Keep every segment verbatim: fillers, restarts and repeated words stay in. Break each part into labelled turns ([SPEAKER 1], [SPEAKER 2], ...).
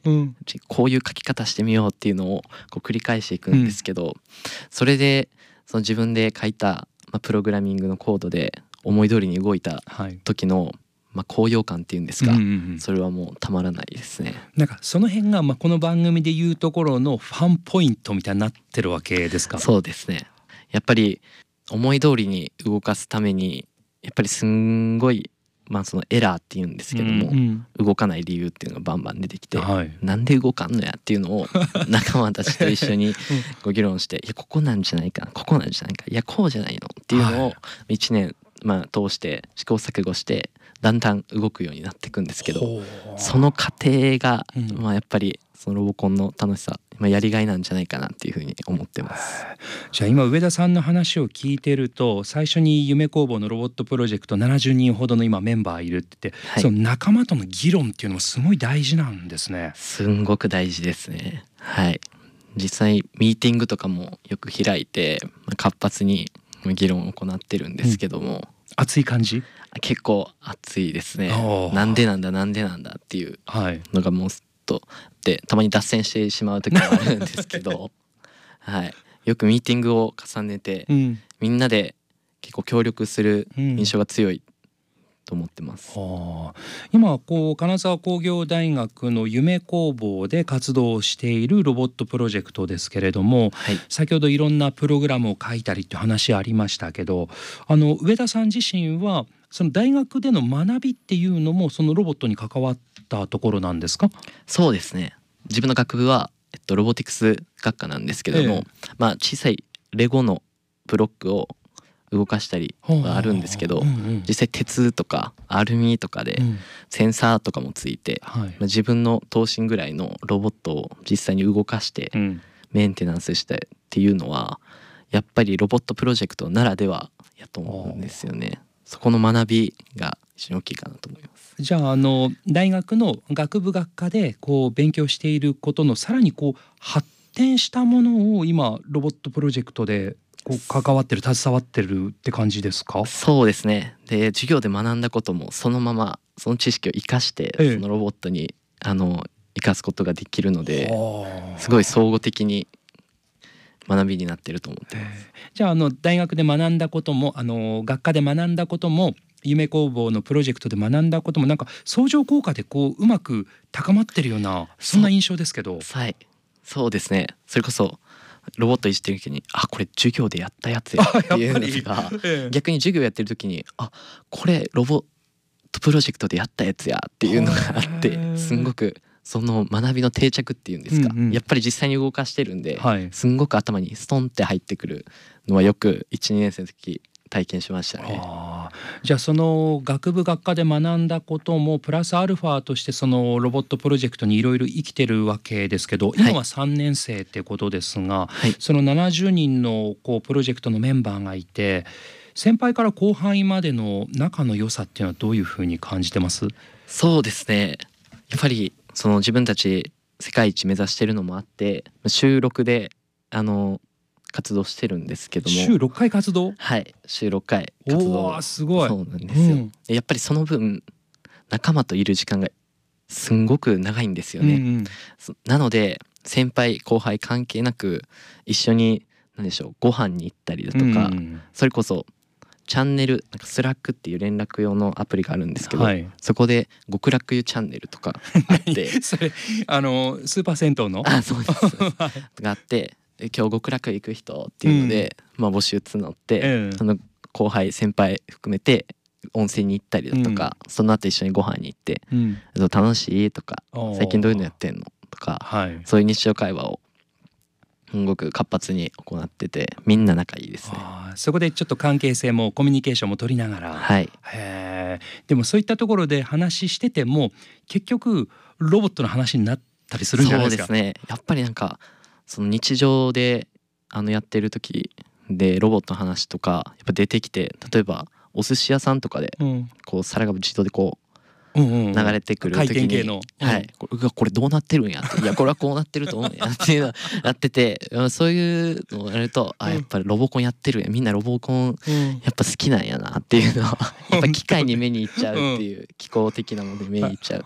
[SPEAKER 1] うん、
[SPEAKER 2] こういう書き方してみようっていうのをこう繰り返していくんですけど、うん、それでその自分で書いた、まあ、プログラミングのコードで思い通りに動いた時の、はい、まあ、高揚感っていうんですか、うんうんうん、それはもうたまらないですね。
[SPEAKER 1] なんかその辺がまあこの番組でいうところのファンポイントみたいになってるわけですか？
[SPEAKER 2] そうですね。やっぱり思い通りに動かすためにやっぱりすんごい、まあ、そのエラーっていうんですけども、うんうん、動かない理由っていうのがバンバン出てきて、はい、なんで動かんのやっていうのを仲間たちと一緒にご議論していやここなんじゃないかなここなんじゃないかいやこうじゃないのっていうのをいちねん、まあ、通して試行錯誤してだんだん動くようになっていくんですけど、その過程が、まあ、やっぱりそのロボコンの楽しさ、まあ、やりがいなんじゃないかなっていうふうに思ってます。
[SPEAKER 1] じゃあ今上田さんの話を聞いてると、最初に夢工房のロボットプロジェクトななじゅうにんほどの今メンバーいるって言って、はい、その仲間との議論っていうのもすごい大事なんですね。
[SPEAKER 2] すんごく大事ですね。はい、実際ミーティングとかもよく開いて活発に議論を行ってるんですけども、うん、
[SPEAKER 1] 熱い感じ？
[SPEAKER 2] 結構熱いですね。なんでなんだなんでなんだっていうのがもうとでたまに脱線してしまう時もあるんですけどはい、よくミーティングを重ねて、うん、みんなで結構協力する印象が強いと思ってます。
[SPEAKER 1] うん、はあ、今こう金沢工業大学の夢工房で活動しているロボットプロジェクトですけれども、はい、先ほどいろんなプログラムを書いたりって話ありましたけど、あの上田さん自身はその大学での学びっていうのもそのロボットに関わったところなんですか？
[SPEAKER 2] そうですね。自分の学部は、えっと、ロボティクス学科なんですけども、ええ、まあ、小さいレゴのブロックを動かしたりはあるんですけど、うんうん、実際鉄とかアルミとかでセンサーとかもついて、うん、はい、まあ、自分の等身ぐらいのロボットを実際に動かしてメンテナンスしてっていうのはやっぱりロボットプロジェクトならではやと思うんですよね。そこの学びが非常に大きいかなと思います。
[SPEAKER 1] じゃあ、あの大学の学部学科でこう勉強していることのさらにこう発展したものを今ロボットプロジェクトでこう関わってる携わってるって感じですか？
[SPEAKER 2] そうですね。で授業で学んだこともそのままその知識を生かして、ええ、そのロボットにあの生かすことができるので、すごい総合的に学びになってると思ってます。
[SPEAKER 1] じゃあ、あの大学で学んだこともあの学科で学んだことも夢工房のプロジェクトで学んだこともなんか相乗効果でこううまく高まってるようなそんな印象ですけど。
[SPEAKER 2] はい、そうですね。それこそロボットいじってる時にあこれ授業でやったやつやっていうのが、ええ、逆に授業やってる時にあこれロボットプロジェクトでやったやつやっていうのがあってすんごくその学びの定着っていうんですか、うんうん、やっぱり実際に動かしてるんで、はい、すんごく頭にストンって入ってくるのはよくいちにねん生の時体験しましたね。
[SPEAKER 1] あ、じゃあその学部学科で学んだこともプラスアルファとしてそのロボットプロジェクトにいろいろ生きてるわけですけど、今はさんねん生ってことですが、はい、そのななじゅうにんのこうプロジェクトのメンバーがいて先輩から後輩までの仲の良さっていうのはどういうふうに感じてます？
[SPEAKER 2] そうですね、やっぱりその自分たち世界一目指してるのもあって週ろくであの活動してるんですけども、
[SPEAKER 1] 週ろっかい活動？
[SPEAKER 2] はい、週ろっかい活動。
[SPEAKER 1] おー、すごい。
[SPEAKER 2] そうなんですよ、うん、やっぱりその分仲間といる時間がすんごく長いんですよね、うんうん、なので先輩後輩関係なく一緒に何でしょうご飯に行ったりだとか、うんうん、それこそチャンネルなんかスラックっていう連絡用のアプリがあるんですけど、はい、そこで極楽湯チャンネルとかあって
[SPEAKER 1] それあのスーパー銭湯の
[SPEAKER 2] あそうですがあって今日極楽行く人っていうので、うん、まあ募集募って、うん、その後輩先輩含めて温泉に行ったりだとか、うん、その後一緒にご飯に行って、うん、楽しいとか最近どういうのやってんのとか、はい、そういう日常会話をすごく活発に行っててみんな仲いいですね。
[SPEAKER 1] あ、そこでちょっと関係性もコミュニケーションも取りながら、
[SPEAKER 2] はい、
[SPEAKER 1] へでもそういったところで話してても結局ロボットの話になったりするんじゃないですか？
[SPEAKER 2] そうですね、やっぱりなんかその日常であのやってる時でロボットの話とかやっぱ出てきて、例えばお寿司屋さんとかでこう皿が自動でこう流れてくる時に、うんうんうん、はい、これ、これどうなってるんやって、いやこれはこうなってると思うんやっていうのやってて、そういうのをやるとあやっぱりロボコンやってるんや、みんなロボコンやっぱ好きなんやなっていうのはやっぱ機械に目にいっちゃうっていう、機構的なので目にいっちゃうとか。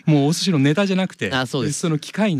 [SPEAKER 1] もうお寿司のネタじゃなくて、
[SPEAKER 2] あそうです
[SPEAKER 1] その機械の